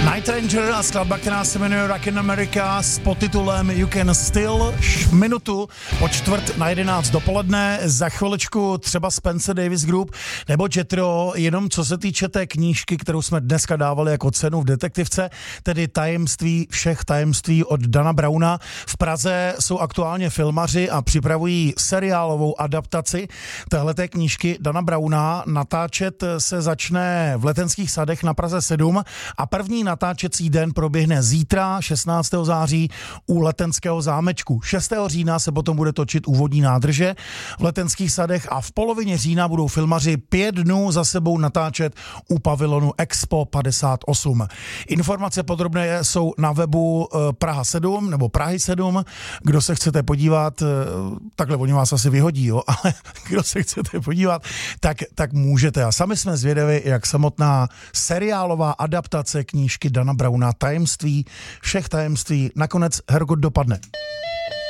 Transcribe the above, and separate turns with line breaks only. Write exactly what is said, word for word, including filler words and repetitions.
Night Ranger a skladba, která se jmenuje Rock in America s podtitulem You Can Still. Minutu po čtvrt na jedenáct dopoledne, za chviličku třeba Spencer Davis Group nebo Jetro, jenom co se týče té knížky, kterou jsme dneska dávali jako cenu v detektivce, tedy Tajemství všech tajemství od Dana Browna. V Praze jsou aktuálně filmaři a připravují seriálovou adaptaci téhleté knížky Dana Browna. Natáčet se začne v Letenských sadech na Praze sedm a první natáčecí den proběhne zítra, šestnáctého září, u Letenského zámečku. šestého října se potom bude točit úvodní nádrže v Letenských sadech a v polovině října budou filmaři pět dnů za sebou natáčet u pavilonu Expo padesát osm. Informace podrobné jsou na webu Praha sedm nebo Prahy sedm. Kdo se chcete podívat, takhle oni vás asi vyhodí, jo, ale kdo se chcete podívat, tak, tak můžete. A sami jsme zvědaví, jak samotná seriálová adaptace knížky Dana Browna Tajemství všech tajemství nakonec hergot dopadne.